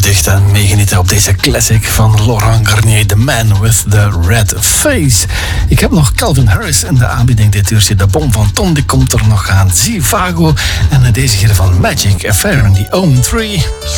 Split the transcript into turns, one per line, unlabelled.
gezicht en meegenieten op deze classic van Laurent Garnier, The Man with the Red Face. Ik heb nog Calvin Harris in de aanbieding dit uurtje. De bom van Tom, die komt er nog aan. Zivago en deze keer van Magic Affair in the Omen 3.